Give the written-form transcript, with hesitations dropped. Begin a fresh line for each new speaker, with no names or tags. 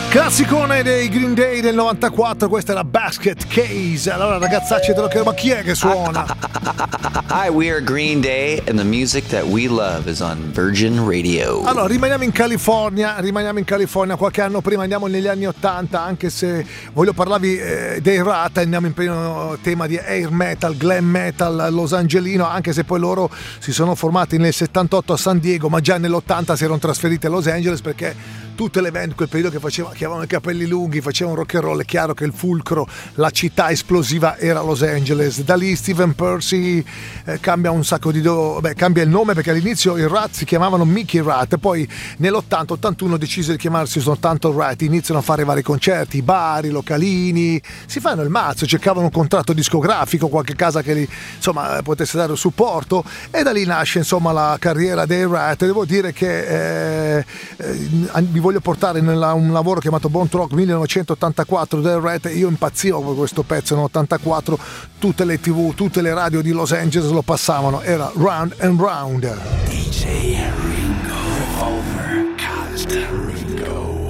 Classicone dei Green Day del 94, questa è la Basket Case. Allora ragazzacci, ma chi è che suona?
Hi, we are Green Day and the music that we love is on Virgin Radio.
Allora, rimaniamo in California, qualche anno prima, andiamo negli anni 80, anche se voglio parlarvi dei Rat, andiamo in pieno tema di air metal, glam metal Los Angelino, anche se poi loro si sono formati nel 78 a San Diego, ma già nell'80 si erano trasferiti a Los Angeles perché tutte le band quel periodo che avevano i capelli lunghi, facevano rock and roll, è chiaro che il fulcro, la città esplosiva era Los Angeles. Da lì Steven Percy cambia un sacco di cambia il nome, perché all'inizio i Rat si chiamavano Mickey Rat, poi nell'80-81 decise di chiamarsi soltanto Rat, iniziano a fare vari concerti, bari, localini, si fanno il mazzo, cercavano un contratto discografico, qualche casa che li, insomma, potesse dare supporto, e da lì nasce insomma la carriera dei Rat. Devo dire che vi voglio portare un lavoro chiamato Bone Rock 1984 del Rat. Io impazzivo per questo pezzo nell'84, tutte le TV, tutte le radio di Los Angeles lo passavano, era Round and Round.
DJ Ringo, Overcast Ringo.